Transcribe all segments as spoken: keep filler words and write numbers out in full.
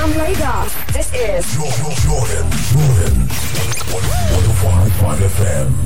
From Lagos, this is Jordan, Jordan, Jordan. one oh five point five F M.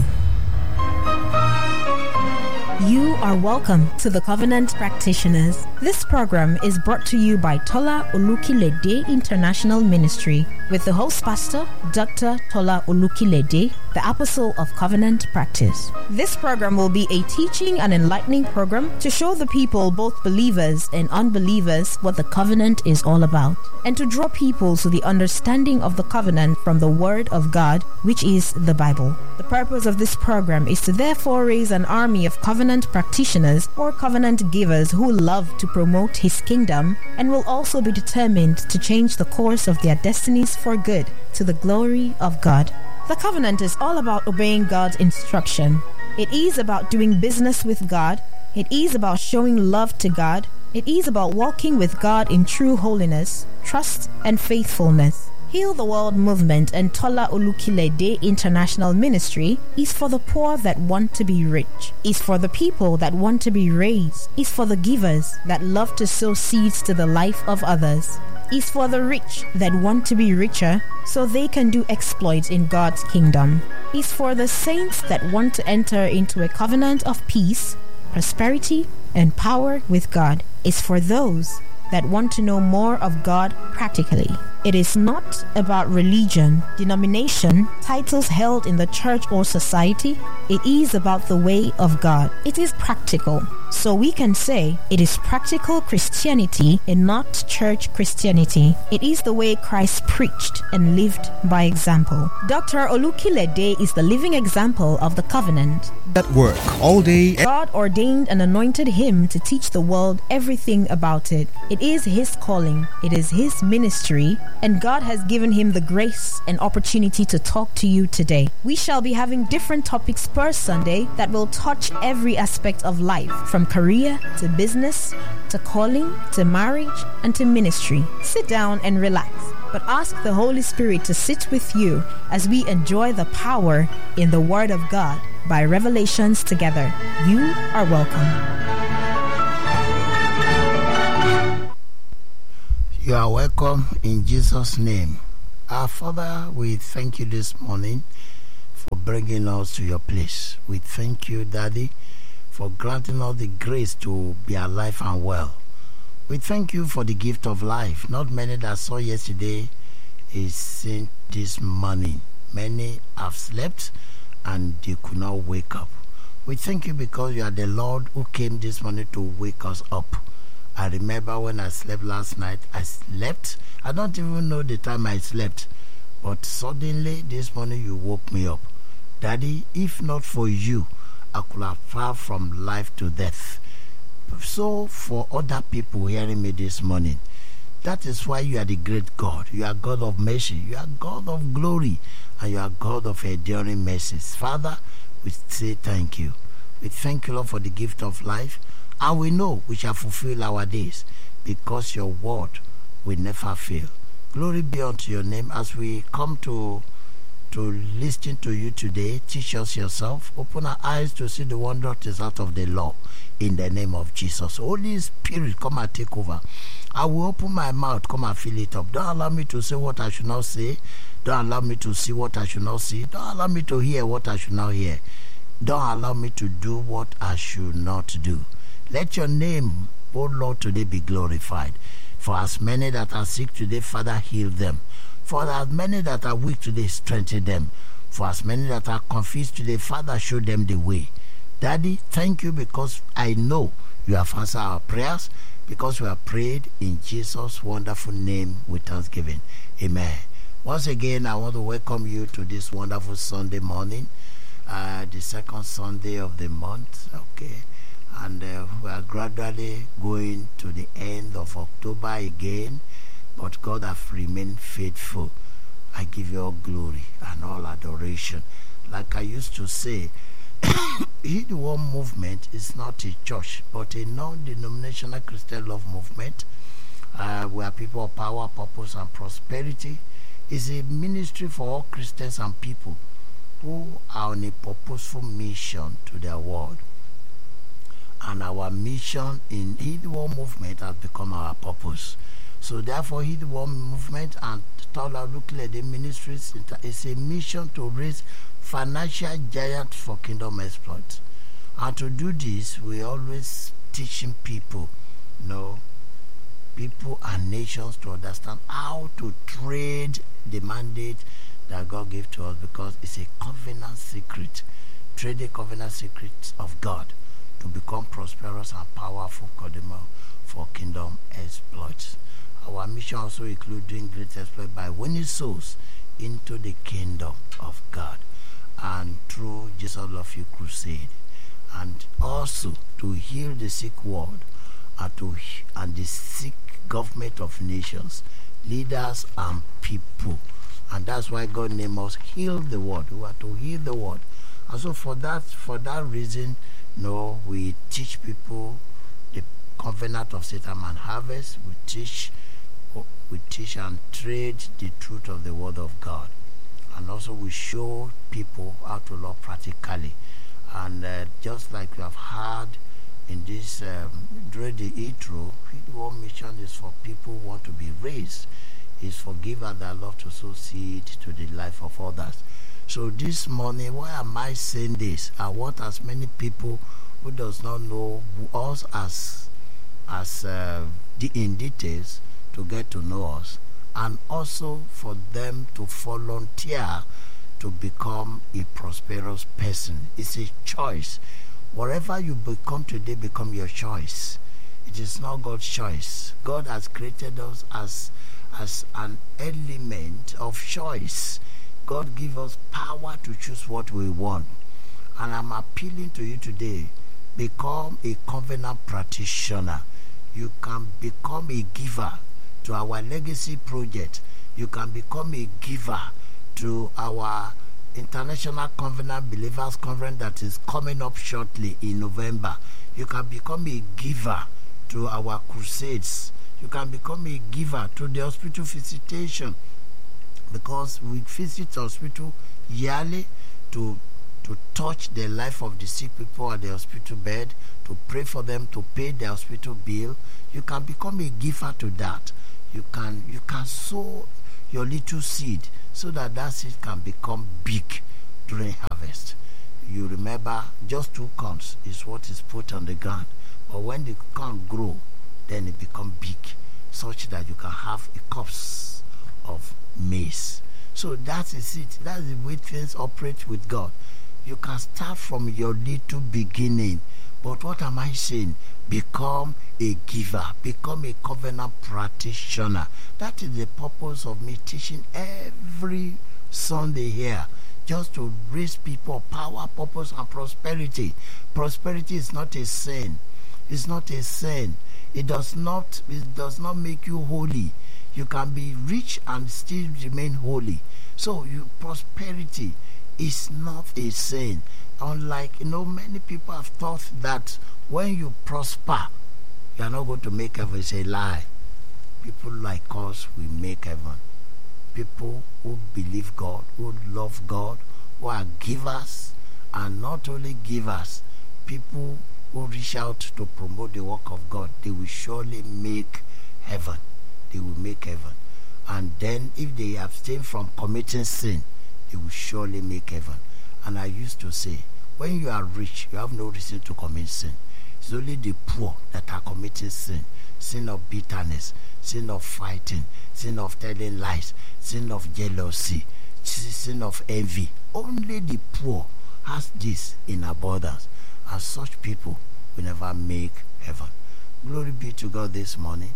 You are welcome to the Covenant Practitioners. This program is brought to you by Tola Olukilede International Ministry with the host pastor, Doctor Tola Olukilede, the Apostle of Covenant Practice. This program will be a teaching and enlightening program to show the people, both believers and unbelievers, what the covenant is all about, and to draw people to the understanding of the covenant from the Word of God, which is the Bible. The purpose of this program is to therefore raise an army of covenant practitioners or covenant givers who love to promote His kingdom and will also be determined to change the course of their destinies for good to the glory of God. The covenant is all about obeying God's instruction. It is about doing business with God. It is about showing love to God. It is about walking with God in true holiness, trust, and faithfulness. Heal the World Movement and Tola Olukilede International Ministry is for the poor that want to be rich, is for the people that want to be raised, is for the givers that love to sow seeds to the life of others, is for the rich that want to be richer so they can do exploits in God's kingdom, is for the saints that want to enter into a covenant of peace, prosperity, and power with God, is for those that want to know more of God practically. It is not about religion, denomination, titles held in the church or society. It is about the way of God. It is practical. So we can say it is practical Christianity and not church Christianity. It is the way Christ preached and lived by example. Doctor Olukilede is the living example of the covenant. At work all day. God ordained and anointed him to teach the world everything about it. It is his calling. It is his ministry. And God has given him the grace and opportunity to talk to you today. We shall be having different topics per Sunday that will touch every aspect of life, from career to business to calling to marriage and to ministry. Sit down and relax, but ask the Holy Spirit to sit with you as we enjoy the power in the Word of God by revelations together. You are welcome. You are welcome in Jesus' name. Our Father, we thank you this morning for bringing us to your place. We thank you, Daddy, for granting us the grace to be alive and well. We thank you for the gift of life. Not many that saw yesterday is seen this morning. Many have slept and they could not wake up. We thank you because you are the Lord who came this morning to wake us up. I remember when I slept last night, I slept. I don't even know the time I slept. But suddenly this morning you woke me up. Daddy, if not for you, I could have fell from life to death. So for other people hearing me this morning, that is why you are the great God. You are God of mercy. You are God of glory. And you are God of enduring mercies. Father, we say thank you. We thank you, Lord, for the gift of life. And we know we shall fulfill our days because your word will never fail. Glory be unto your name as we come to to listen to you today. Teach us yourself. Open our eyes to see the wonder that is out of the law in the name of Jesus. Holy Spirit, come and take over. I will open my mouth. Come and fill it up. Don't allow me to say what I should not say. Don't allow me to see what I should not see. Don't allow me to hear what I should not hear. Don't allow me to do what I should not do. Let your name, O Lord, today be glorified. For as many that are sick today, Father, heal them. For as many that are weak today, strengthen them. For as many that are confused today, Father, show them the way. Daddy, thank you because I know you have answered our prayers, because we have prayed in Jesus' wonderful name with thanksgiving. Amen. Once again, I want to welcome you to this wonderful Sunday morning, uh, the second Sunday of the month. Okay. And uh, we are gradually going to the end of October again, but God has remained faithful. I give you all glory and all adoration. Like I used to say, Heed the World Movement is not a church, but a non-denominational Christian love movement uh, where people of power, purpose, and prosperity is a ministry for all Christians and people who are on a purposeful mission to their world. And our mission in Heed the World Movement has become our purpose. So therefore, He the One Movement and Tola Olukolede Ministries is a mission to raise financial giants for kingdom exploits. And to do this, we always teaching people, you know, people and nations to understand how to trade the mandate that God gave to us, because it's a covenant secret, trade the covenant secrets of God to become prosperous and powerful for kingdom exploits. Our mission also includes doing great exploits by winning souls into the kingdom of God and through Jesus Love You Crusade, and also to heal the sick world and to and the sick government of nations, leaders and people. And that's why God named us Heal the World. We are to heal the world. And so for that for that reason, you know, we teach people the covenant of Satan and harvest. We teach we teach and trade the truth of the word of God. And also we show people how to love practically. And uh, just like we have heard in this um, during the intro, the one mission is for people who want to be raised, is for givers that love to sow seed to the life of others. So this morning, why am I saying this? I want as many people who does not know us as as uh, the in details to get to know us, and also for them to volunteer to become a prosperous person. It's a choice. Whatever you become today, become your choice. It is not God's choice. God has created us as as an element of choice. God gives us power to choose what we want. And I'm appealing to you today, become a covenant practitioner. You can become a giver to our legacy project. You can become a giver to our International Covenant Believers Conference that is coming up shortly in November. You can become a giver to our crusades. You can become a giver to the hospital visitation, because we visit hospital yearly to to touch the life of the sick people at the hospital bed, to pray for them, to pay the hospital bill. You can become a giver to that. You can you can sow your little seed so that that seed can become big during harvest. You remember, just two corns is what is put on the ground, but when the corn grow, then it become big, such that you can have a copse of maize. So that is it. That's the way things operate with God. You can start from your little beginning. But what am I saying? Become a giver. Become a covenant practitioner. That is the purpose of me teaching every Sunday here. Just to raise people, power, purpose, and prosperity. Prosperity is not a sin. It's not a sin. It does not, it does not make you holy. You can be rich and still remain holy. So you, prosperity is not a sin. Unlike, you know, many people have thought that when you prosper, you are not going to make heaven. It's a lie. People like us, we make heaven. People who believe God, who love God, who are givers, and not only givers, people who reach out to promote the work of God, they will surely make heaven. They will make heaven. And then if they abstain from committing sin, they will surely make heaven. And I used to say, when you are rich, you have no reason to commit sin. It's only the poor that are committing sin. Sin of bitterness, sin of fighting, sin of telling lies, sin of jealousy, sin of envy. Only the poor has this in abundance. And such people will never make heaven. Glory be to God this morning.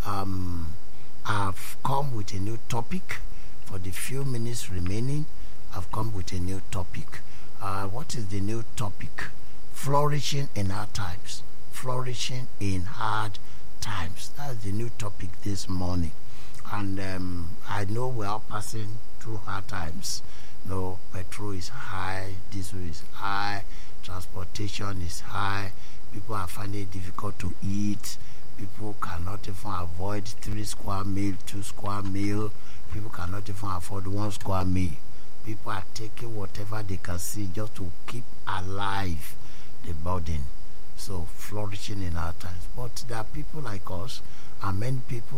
Um, I've come with a new topic. For the few minutes remaining, I've come with a new topic. Uh, what is the new topic? Flourishing in hard times. Flourishing in hard times. That's the new topic this morning. And um, I know we are passing through hard times. No, petrol is high, diesel is high, transportation is high. People are finding it difficult to eat. People cannot even avoid three square meal, two square meal. People cannot even afford one square meal. People are taking whatever they can see just to keep alive the burden. So flourishing in our times. But there are people like us, and many people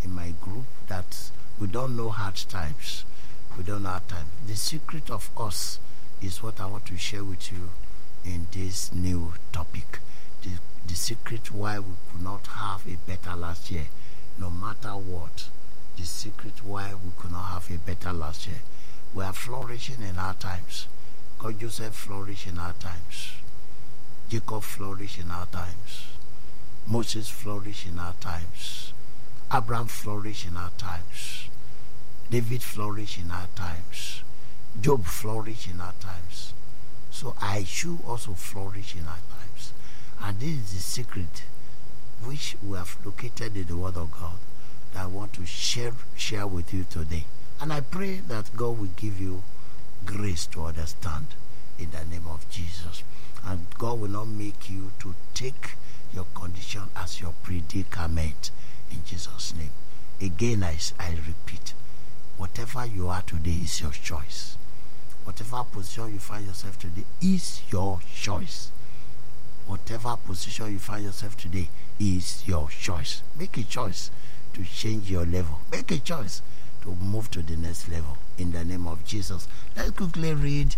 in my group that we don't know hard times. We don't know hard times. The secret of us is what I want to share with you in this new topic. The, the secret why we could not have a better last year, no matter what. The secret why we could not have a better last year. We are flourishing in our times. God Joseph flourished in our times. Jacob flourished in our times. Moses flourished in our times. Abraham flourished in our times. David flourished in our times. Job flourished in our times. So I should also flourish in our times. And this is the secret which we have located in the Word of God that I want to share share with you today. And I pray that God will give you grace to understand in the name of Jesus. And God will not make you to take your condition as your predicament in Jesus' name. Again, I, I repeat, whatever you are today is your choice. Whatever position you find yourself today is your choice. Whatever position you find yourself today is your choice. Make a choice to change your level. Make a choice to move to the next level in the name of Jesus. Let's quickly read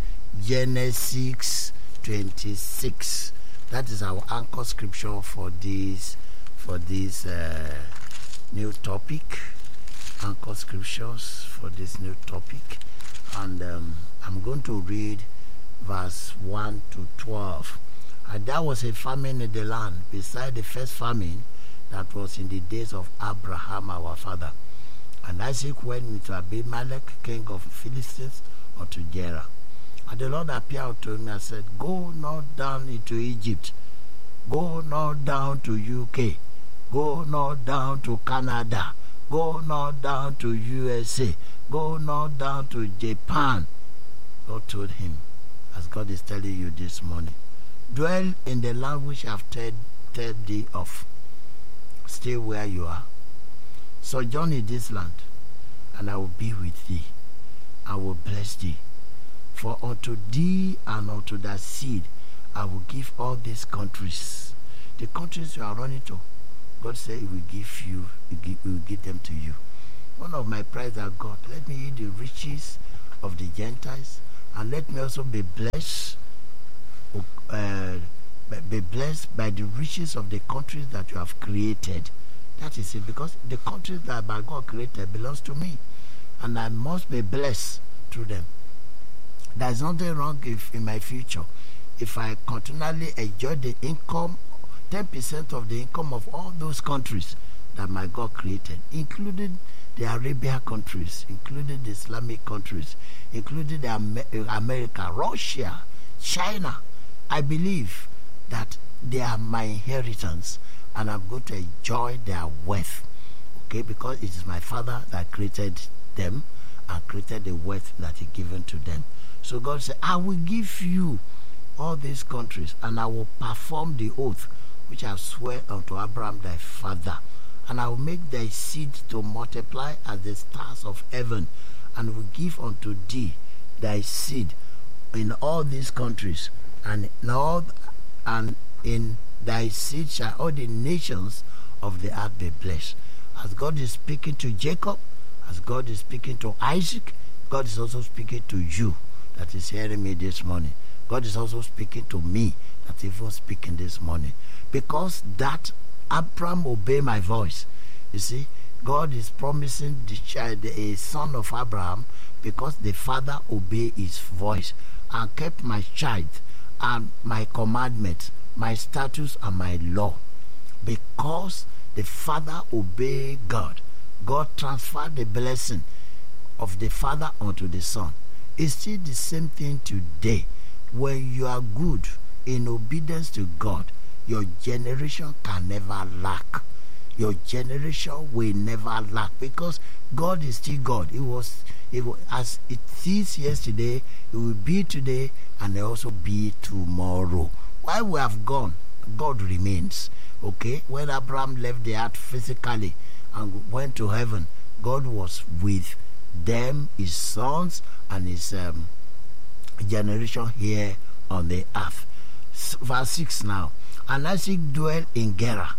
Genesis twenty-six. That is our anchor scripture for this for this uh, new topic. Anchor scriptures for this new topic, and um, I'm going to read verse one to twelve. And there was a famine in the land beside the first famine that was in the days of Abraham our father. And Isaac went into Abimelech, king of Philistines, unto Gerar. And the Lord appeared unto him and said, Go not down into Egypt, go not down to U K, go not down to Canada, go not down to U S A, go not down to Japan. God told him, as God is telling you this morning, dwell in the land which I have told thee of. Stay where you are. Sojourn in this land, and I will be with thee. I will bless thee. For unto thee and unto thy seed I will give all these countries. The countries you are running to, God said He will give you, He will give them to you. One of my prayers are, God, let me eat the riches of the Gentiles, and let me also be blessed, uh, be blessed by the riches of the countries that you have created. That is it, because the countries that my God created belongs to me, and I must be blessed through them. There is nothing wrong if in my future, if I continually enjoy the income, ten percent of the income of all those countries that my God created, including the Arabian countries, including the Islamic countries, including the Amer- America, Russia, China. I believe that they are my inheritance, and I'm going to enjoy their wealth, okay, because it is my Father that created them and created the wealth that He given to them. So God said, I will give you all these countries, and I will perform the oath which I swear unto Abraham thy father, and I will make thy seed to multiply as the stars of heaven, and will give unto thee thy seed in all these countries, and in all and in thy seed shall all the nations of the earth be blessed. As God is speaking to Jacob, as God is speaking to Isaac, God is also speaking to you that is hearing me this morning. God is also speaking to me that is even speaking this morning. Because that Abraham obeyed my voice. You see, God is promising the child, a son of Abraham, because the father obeyed his voice and kept my child and my commandments, my statutes and my law. Because the father obeyed God, God transferred the blessing of the father unto the son. It's still the same thing today. When you are good in obedience to God, your generation can never lack. Your generation will never lack, because God is still God. It was, it was as it is yesterday, it will be today, and it will also be tomorrow. While we have gone, God remains. Okay, when Abraham left the earth physically and went to heaven, God was with them, his sons and his um, generation here on the earth. Verse six now. And Isaac dwelt in Gerar,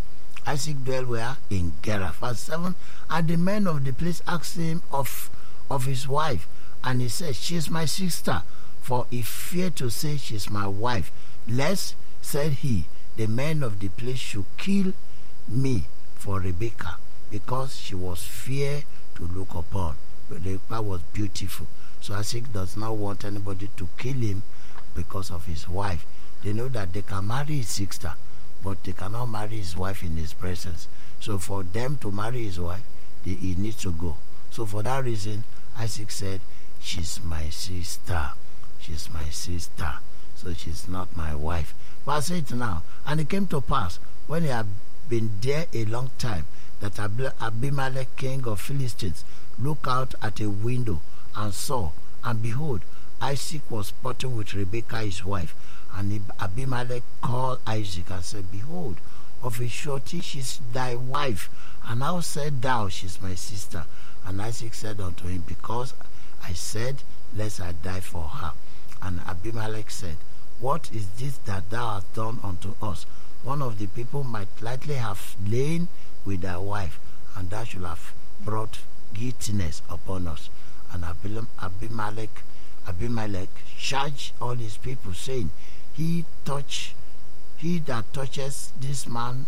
Isaac dwelt where? In Gerar. Verse seven. And the men of the place asked him of, of his wife. And he said, she is my sister. For he feared to say, she is my wife. Lest, said he, the men of the place should kill me for Rebekah, because she was fair to look upon. But Rebekah was beautiful. So Isaac does not want anybody to kill him because of his wife. They know that they can marry his sister, but they cannot marry his wife in his presence. So for them to marry his wife, they, he needs to go. So for that reason, Isaac said, she's my sister. She's my sister. So she's not my wife. Verse eight now. And it came to pass, when he had been there a long time, that Ab- Abimelech, king of Philistines, looked out at a window and saw, and behold, Isaac was sporting with Rebekah his wife. And Abimelech called Isaac and said, behold, of a surety she's thy wife. And now said thou, she's my sister. And Isaac said unto him, because I said, lest I die for her. And Abimelech said, what is this that thou hast done unto us? One of the people might likely have lain with thy wife, and thou should have brought guiltiness upon us. And Abimelech, Abimelech charged all his people, saying, He touch, he that touches this man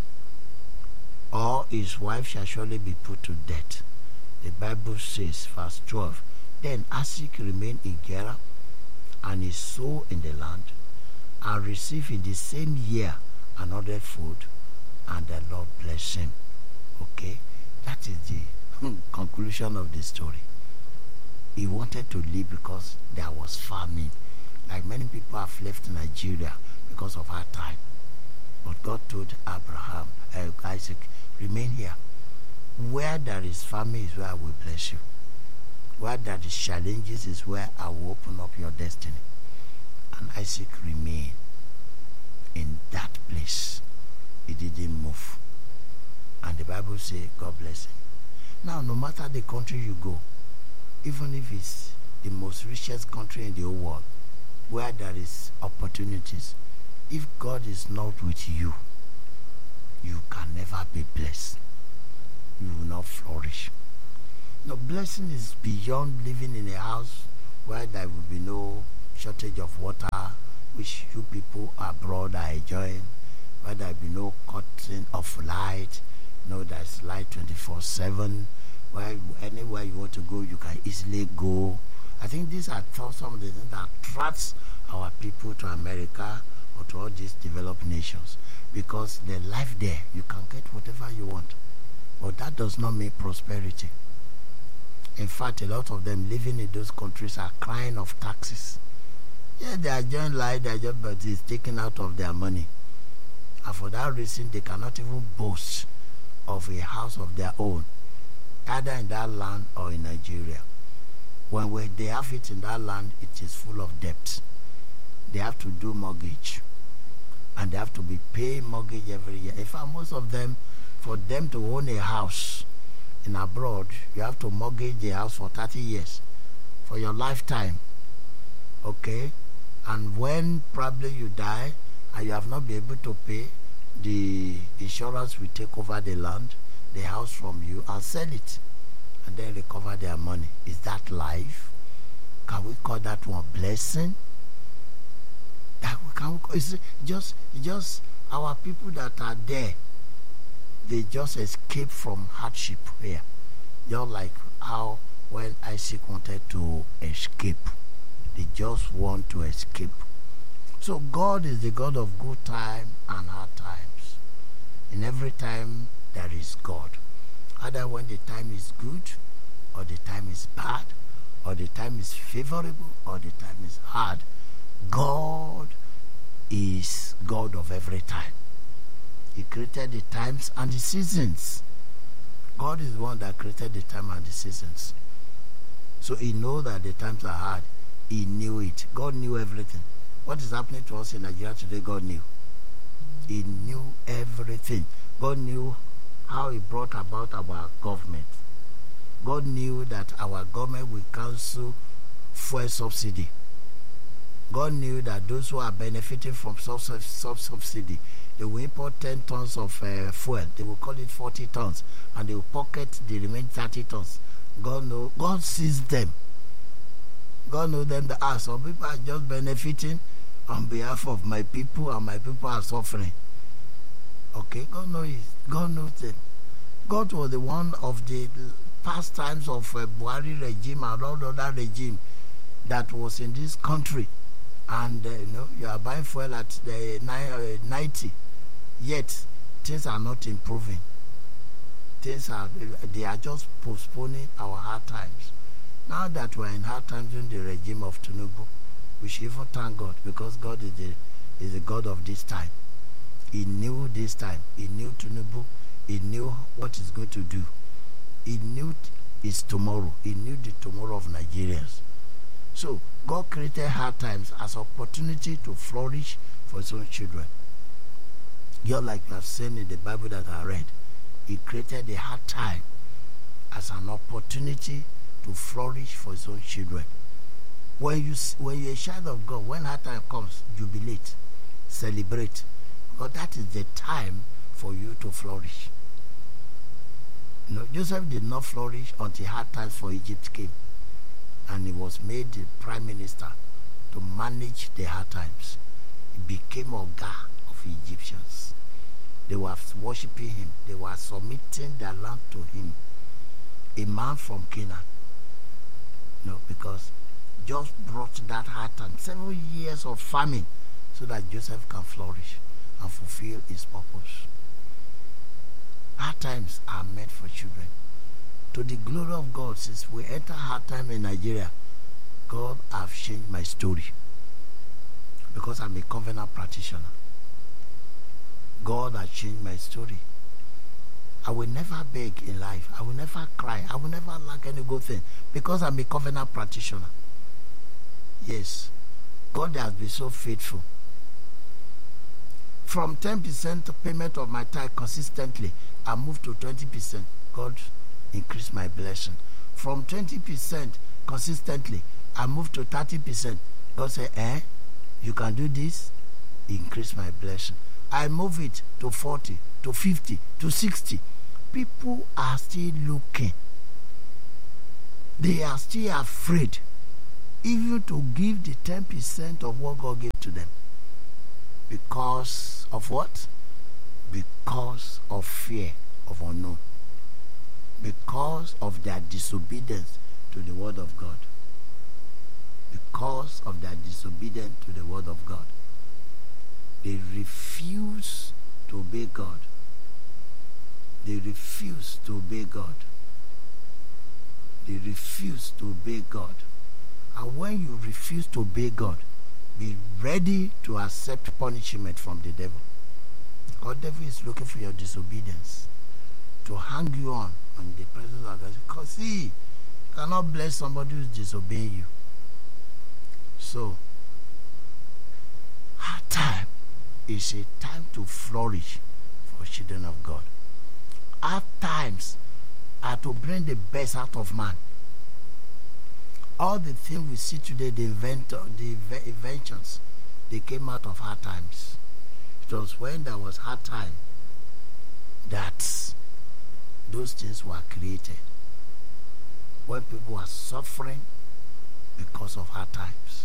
or his wife shall surely be put to death. The Bible says, verse twelve, then Isaac remained in Gerar, and he sowed in the land, and received in the same year another food, and the Lord blessed him. Okay, that is the conclusion of the story. He wanted to leave because there was famine. Like many people have left Nigeria because of hard time. But God told Abraham, uh, Isaac, remain here. Where there is famine is where I will bless you. Where there is challenges is where I will open up your destiny. And Isaac remained in that place. He didn't move. And the Bible says, God bless him. Now, no matter the country you go, even if it's the most richest country in the whole world, where there is opportunities, if God is not with you, you can never be blessed. You will not flourish. No, blessing is beyond living in a house where there will be no shortage of water, which you people abroad are enjoying, where there will be no cutting of light, no, there's light twenty-four seven, where anywhere you want to go, you can easily go. I think these are some of the things that attracts our people to America or to all these developed nations, because the life there, you can get whatever you want. But that does not mean prosperity. In fact, a lot of them living in those countries are crying of taxes. Yeah, they are enjoying life, they are just, but it's taken out of their money. And for that reason, they cannot even boast of a house of their own, either in that land or in Nigeria. When we, they have it in that land, it is full of debt. They have to do mortgage, and they have to be paying mortgage every year. In fact, most of them, for them to own a house in abroad, you have to mortgage the house for thirty years, for your lifetime. Okay? And when probably you die and you have not been able to pay, the insurance will take over the land, the house from you, and sell it, and then recover their money. Is that life? Can we call that one blessing? That we can we call, it's just just our people that are there, they just escape from hardship here. Just like how when Isaac wanted to escape, they just want to escape. So God is the God of good time and hard times. In every time there is God. Either when the time is good, or the time is bad, or the time is favorable, or the time is hard, God is God of every time. He created the times and the seasons. God is the one that created the time and the seasons. So he knows that the times are hard. He knew it. God knew everything. What is happening to us in Nigeria today, God knew. He knew everything. God knew how he brought about our government. God knew that our government will cancel fuel subsidy. God knew that those who are benefiting from sub-subsidy, they will import ten tons of uh, fuel. They will call it forty tons, and they will pocket the remaining thirty tons. God know, God sees them. God knows them. The are some people are just benefiting on behalf of my people, and my people are suffering. Okay, God knows. God knows them. God was the one of the past times of uh, Buhari regime and all other regime that was in this country, and uh, you know, you are buying fuel at the uh, ninety, yet things are not improving. Things are they are just postponing our hard times. Now that we are in hard times in the regime of Tinubu, we should even thank God, because God is the is the God of this time. He knew this time. He knew Tinubu. He knew what he's going to do. He knew his tomorrow. He knew the tomorrow of Nigerians. So God created hard times as opportunity to flourish for his own children. Just like we have seen in the Bible that I read, he created the hard time as an opportunity to flourish for his own children. When you when you're a child of God, when hard time comes, jubilate, celebrate, because that is the time for you to flourish. You know, Joseph did not flourish until hard times for Egypt came, and he was made the prime minister to manage the hard times. He became Oga of Egyptians. They were worshiping him. They were submitting their land to him. A man from Canaan. No, because just brought that hard time, seven years of famine, so that Joseph can flourish and fulfill his purpose. Hard times are meant for children. To the glory of God, since we enter hard time in Nigeria, God have changed my story, because I'm a covenant practitioner. God has changed my story. I will never beg in life. I will never cry. I will never lack any good thing, because I'm a covenant practitioner. Yes, God has been so faithful. From ten percent payment of my tithe consistently, I moved to twenty percent. God increased my blessing. From twenty percent consistently, I moved to thirty percent. God said, eh, you can do this? Increase my blessing. I move it to forty, to fifty, to sixty. People are still looking. They are still afraid even to give the ten percent of what God gave to them. Because of what? Because of fear of unknown. Because of their disobedience to the word of God. Because of their disobedience to the word of God. They refuse to obey God. They refuse to obey God. They refuse to obey God. And when you refuse to obey God, be ready to accept punishment from the devil. God, the devil is looking for your disobedience, to hang you on in the presence of God. Because see, you cannot bless somebody who is disobeying you. So, hard time is a time to flourish for children of God. Hard times are to bring the best out of man. All the things we see today, the inventor, the inventions, they came out of hard times. It was when there was hard time that those things were created. When people were suffering because of hard times.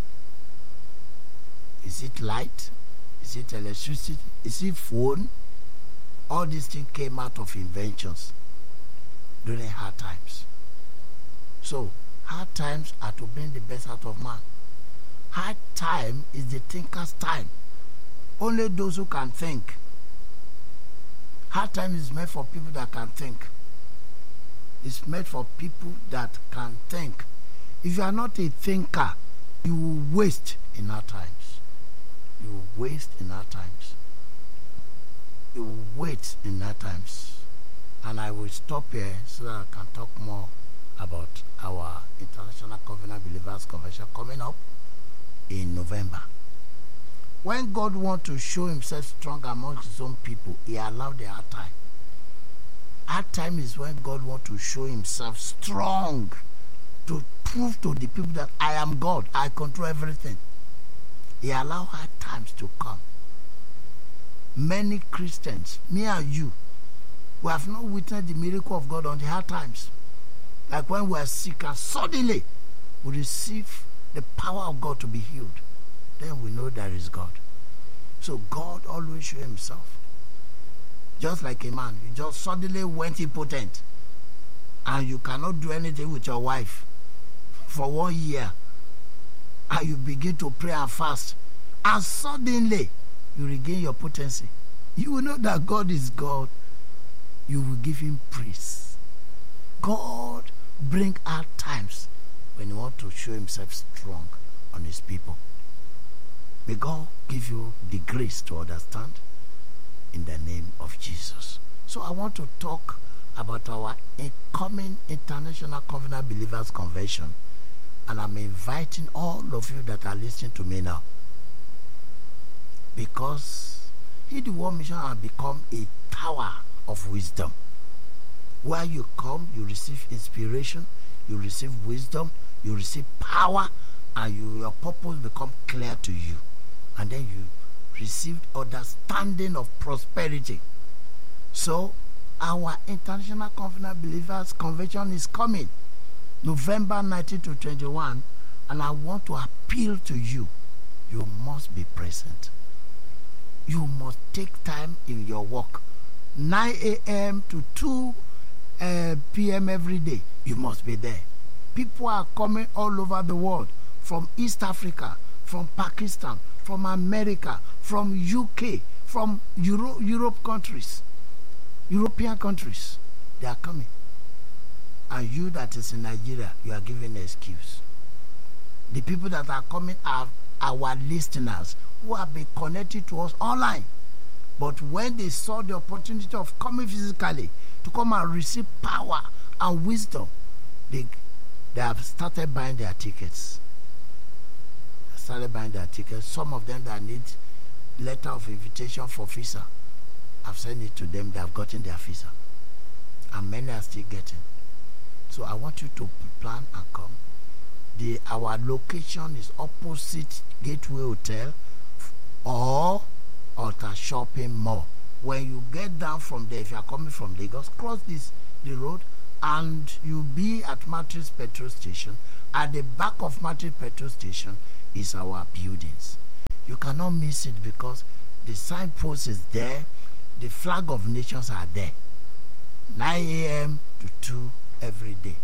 Is it light? Is it electricity? Is it phone? All these things came out of inventions during hard times. So, hard times are to bring the best out of man. Hard time is the thinker's time. Only those who can think. Hard time is meant for people that can think. It's meant for people that can think. If you are not a thinker, you will waste in hard times. You will waste in hard times. You will wait in hard times. And I will stop here so that I can talk more about our International Covenant Believers Convention coming up in November. When God wants to show himself strong amongst his own people, he allowed the hard time. Hard time is when God wants to show himself strong, to prove to the people that I am God, I control everything. He allowed hard times to come. Many Christians, me and you, we have not witnessed the miracle of God on the hard times. Like when we are sick and suddenly we receive the power of God to be healed. Then we know there is God. So God always shows himself. Just like a man, you just suddenly went impotent and you cannot do anything with your wife for one year, and you begin to pray and fast, and suddenly you regain your potency. You will know that God is God. You will give him praise. God bring hard times when he wants to show himself strong on his people. May God give you the grace to understand in the name of Jesus. So I want to talk about our incoming International Covenant Believers Convention, and I'm inviting all of you that are listening to me now, because Heal the World Mission has become a tower of wisdom. Where you come, you receive inspiration, you receive wisdom, you receive power, and you, your purpose become clear to you. And then you receive understanding of prosperity. So, our International Covenant Believers Convention is coming November nineteenth to twenty-one, and I want to appeal to you. You must be present. You must take time in your work. nine a.m. to two p.m. every day. You must be there. People are coming all over the world, from East Africa, from Pakistan, from America, from U K, from Euro- Europe countries, European countries. They are coming. And you that is in Nigeria, you are giving an excuse. The people that are coming are our listeners who have been connected to us online. But when they saw the opportunity of coming physically to come and receive power and wisdom, they, they have started buying their tickets. They started buying their tickets. Some of them that need letter of invitation for visa, I've sent it to them. They have gotten their visa. And many are still getting. So I want you to plan and come. The our location is opposite Gateway Hotel or Alta Shopping Mall. When you get down from there, if you are coming from Lagos, cross this the road and you'll be at Matrix Petrol Station. At the back of Matrix Petrol Station is our buildings. You cannot miss it because the signpost is there. The flag of nations are there. nine a.m. to two every day.